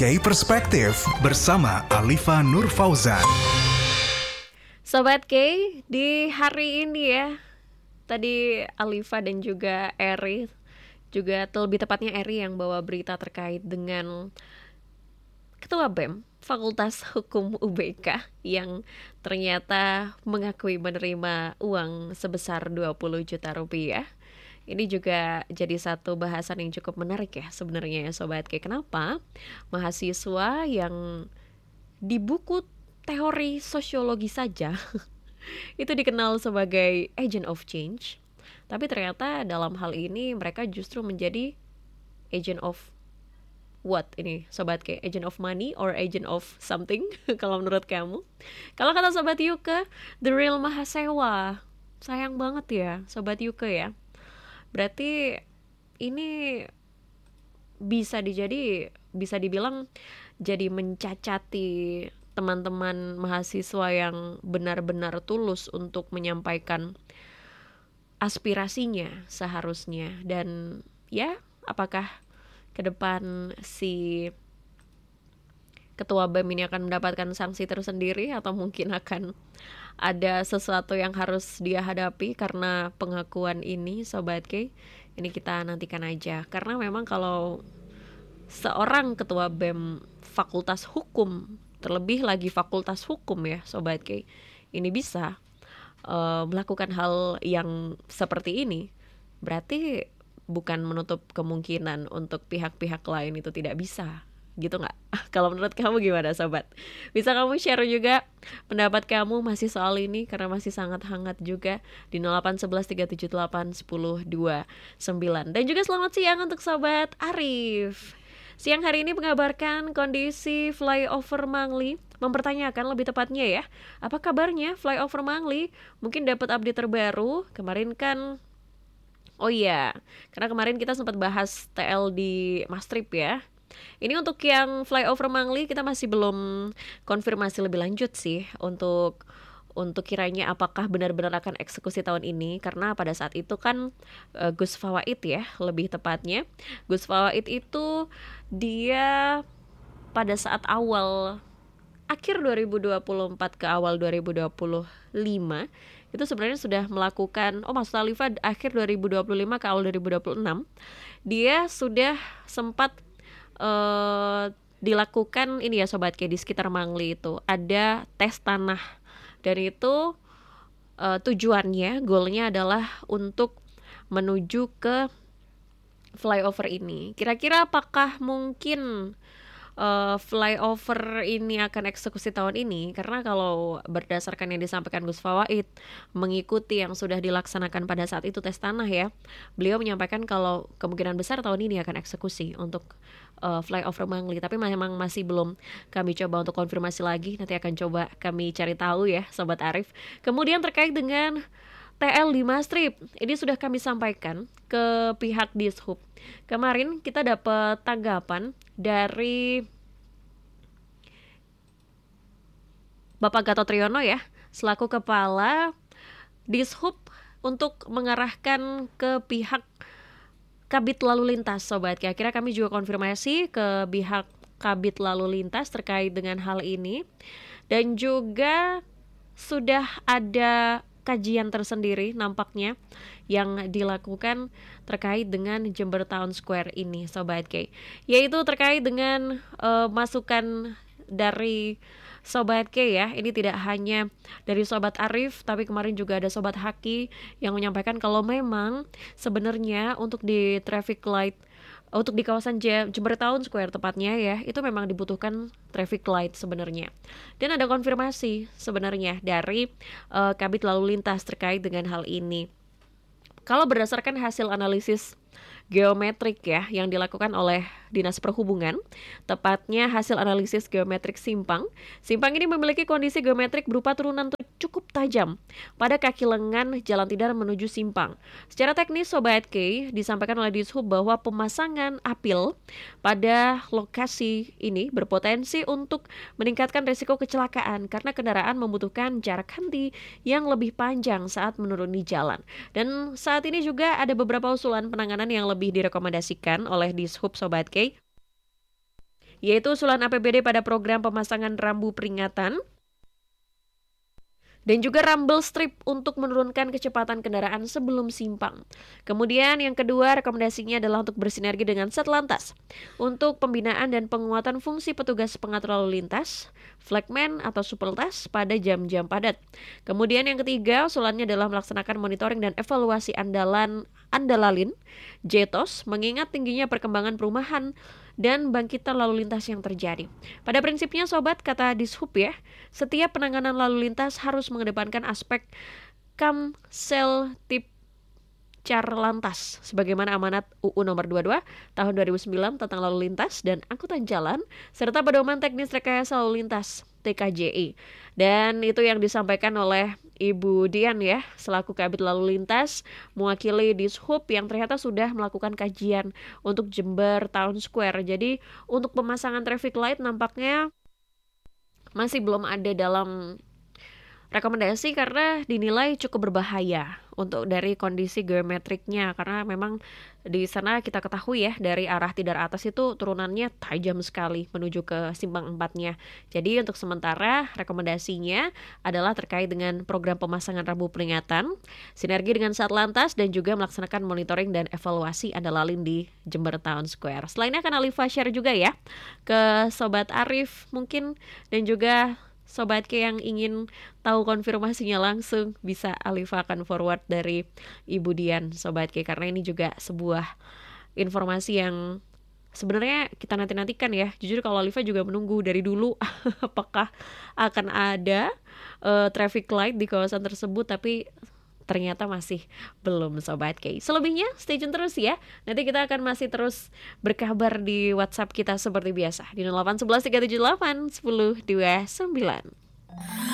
Berbagai perspektif bersama Alifa Nur Fauzan. Sobat K, di hari ini ya, tadi Alifa dan juga Eri, juga lebih tepatnya Eri yang bawa berita terkait dengan Ketua BEM Fakultas Hukum UBK yang ternyata mengakui menerima uang sebesar 20 juta rupiah. Ini juga jadi satu bahasan yang cukup menarik ya sebenarnya ya Sobat K. Kenapa mahasiswa yang di buku teori sosiologi saja itu dikenal sebagai agent of change, tapi ternyata dalam hal ini mereka justru menjadi agent of what ini Sobat K? Agent of money or agent of something? Kalau menurut kamu? Kalau kata Sobat Yuke, the real mahasewa. Sayang banget ya Sobat Yuke ya. Berarti ini bisa dibilang jadi mencacati teman-teman mahasiswa yang benar-benar tulus untuk menyampaikan aspirasinya seharusnya. Dan ya, apakah ke depan si Ketua BEM ini akan mendapatkan sanksi tersendiri atau mungkin akan ada sesuatu yang harus dia hadapi karena pengakuan ini Sobat K? Ini kita nantikan aja, karena memang kalau seorang Ketua BEM Fakultas Hukum, terlebih lagi Fakultas Hukum ya Sobat K, ini bisa melakukan hal yang seperti ini, berarti bukan menutup kemungkinan untuk pihak-pihak lain itu tidak bisa, gitu nggak? Kalau menurut kamu gimana Sobat? Bisa kamu share juga pendapat kamu masih soal ini, karena masih sangat hangat juga di 0811381029. Dan juga selamat siang untuk Sobat Arif. Siang hari ini mengabarkan kondisi flyover Mangli, mempertanyakan lebih tepatnya ya, apa kabarnya flyover Mangli? Mungkin dapat update terbaru. Kemarin kan, oh iya, karena kemarin kita sempat bahas TL di Mastrip ya. Ini untuk yang flyover Mangli kita masih belum konfirmasi lebih lanjut sih untuk kiranya apakah benar-benar akan eksekusi tahun ini, karena pada saat itu kan Gus Fawaid ya, lebih tepatnya Gus Fawaid itu dia pada saat akhir 2024 ke awal 2025 itu sebenarnya sudah melakukan, maksud Alifa akhir 2025 ke awal 2026 dia sudah sempat dilakukan ini ya Sobat K, di sekitar Mangli itu ada tes tanah, dan itu tujuannya, goalnya adalah untuk menuju ke flyover ini. Kira-kira apakah mungkin flyover ini akan eksekusi tahun ini? Karena kalau berdasarkan yang disampaikan Gus Fawaid, mengikuti yang sudah dilaksanakan pada saat itu tes tanah ya, beliau menyampaikan kalau kemungkinan besar tahun ini akan eksekusi untuk flyover Mangli. Tapi memang masih belum kami coba untuk konfirmasi lagi, nanti akan coba kami cari tahu ya Sobat Arif. Kemudian terkait dengan TL di Mastrip, ini sudah kami sampaikan ke pihak Dishub. Kemarin kita dapat tanggapan dari Bapak Gatot Triyono ya, selaku Kepala Dishub, untuk mengarahkan ke pihak Kabid Lalu Lintas Sobat. Kira-kira kami juga konfirmasi ke pihak Kabid Lalu Lintas terkait dengan hal ini. Dan juga sudah ada kajian tersendiri nampaknya yang dilakukan terkait dengan Jember Town Square ini Sobat K, yaitu terkait dengan masukan dari Sobat K ya. Ini tidak hanya dari Sobat Arif, tapi kemarin juga ada Sobat Haki yang menyampaikan kalau memang sebenarnya untuk di traffic light, untuk di kawasan Jember Town Square tepatnya ya, itu memang dibutuhkan traffic light sebenarnya. Dan ada konfirmasi sebenarnya dari Kabid Lalu Lintas terkait dengan hal ini. Kalau berdasarkan hasil analisis geometrik ya yang dilakukan oleh Dinas Perhubungan, tepatnya hasil analisis geometrik simpang ini memiliki kondisi geometrik berupa turunan cukup tajam pada kaki lengan jalan tidar menuju simpang. Secara teknis Sobat K, disampaikan oleh Dishub bahwa pemasangan apil pada lokasi ini berpotensi untuk meningkatkan risiko kecelakaan karena kendaraan membutuhkan jarak henti yang lebih panjang saat menuruni jalan. Dan saat ini juga ada beberapa usulan penanganan yang lebih direkomendasikan oleh Dishub Sobat K, yaitu usulan APBD pada program pemasangan rambu peringatan dan juga rumble strip untuk menurunkan kecepatan kendaraan sebelum simpang. Kemudian yang kedua, rekomendasinya adalah untuk bersinergi dengan Satlantas untuk pembinaan dan penguatan fungsi petugas pengatur lalu lintas, flagman atau supeltas pada jam-jam padat. Kemudian yang ketiga, usulannya adalah melaksanakan monitoring dan evaluasi Andalalin JETOS mengingat tingginya perkembangan perumahan dan bangkitan lalu lintas yang terjadi. Pada prinsipnya sobat, kata Dishub ya, setiap penanganan lalu lintas harus mengedepankan aspek Kamsel-tip Carlantas sebagaimana amanat UU nomor 22 tahun 2009 tentang lalu lintas dan angkutan jalan serta pedoman teknis rekayasa lalu lintas TKJI. Dan itu yang disampaikan oleh Ibu Dian ya, selaku Kabid Lalu Lintas mewakili Dishub yang ternyata sudah melakukan kajian untuk Jember Town Square. Jadi untuk pemasangan traffic light nampaknya masih belum ada dalam rekomendasi karena dinilai cukup berbahaya untuk dari kondisi geometriknya, karena memang di sana kita ketahui ya dari arah Tidar Atas itu turunannya tajam sekali menuju ke simpang 4-nya. Jadi untuk sementara rekomendasinya adalah terkait dengan program pemasangan rambu peringatan, sinergi dengan Satlantas dan juga melaksanakan monitoring dan evaluasi Andalalin di Jember Town Square. Selainnya akan Alifa share juga ya ke Sobat Arif mungkin dan juga Sobat K yang ingin tahu konfirmasinya langsung bisa Alifa akan forward dari Ibu Dian Sobat K, karena ini juga sebuah informasi yang sebenarnya kita nantikan ya. Jujur kalau Alifa juga menunggu dari dulu apakah akan ada traffic light di kawasan tersebut, tapi ternyata masih belum Sobat K. Selebihnya stay tune terus ya. Nanti kita akan masih terus berkabar di WhatsApp kita seperti biasa di 0811 378 1029.